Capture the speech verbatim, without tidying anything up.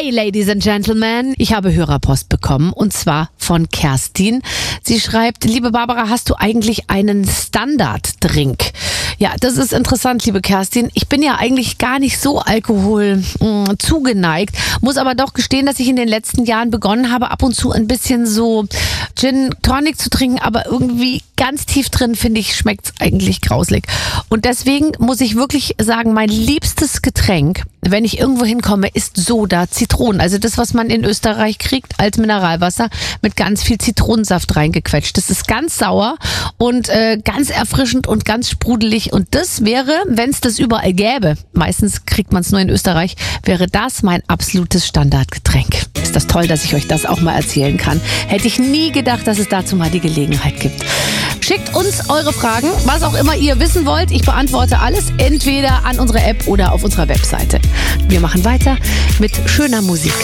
Hi, Ladies and Gentlemen. Ich habe Hörerpost bekommen und zwar von Kerstin. Sie schreibt, liebe Barbara, hast du eigentlich einen Standarddrink? Ja, das ist interessant, liebe Kerstin. Ich bin ja eigentlich gar nicht so Alkohol mh, zugeneigt, muss aber doch gestehen, dass ich in den letzten Jahren begonnen habe, ab und zu ein bisschen so Gin Tonic zu trinken, aber irgendwie ganz tief drin, finde ich, schmeckt es eigentlich grauslig. Und deswegen muss ich wirklich sagen, mein liebstes Getränk, wenn ich irgendwo hinkomme, ist Soda, Zitronen. Also das, was man in Österreich kriegt als Mineralwasser mit ganz viel Zitronensaft reingequetscht. Das ist ganz sauer und äh, ganz erfrischend und ganz sprudelig. Und das wäre, wenn es das überall gäbe, meistens kriegt man es nur in Österreich, wäre das mein absolutes Standardgetränk. Ist das toll, dass ich euch das auch mal erzählen kann. Hätte ich nie gedacht, dass es dazu mal die Gelegenheit gibt. Schickt uns eure Fragen, was auch immer ihr wissen wollt. Ich beantworte alles, entweder an unsere App oder auf unserer Webseite. Wir machen weiter mit schöner Musik.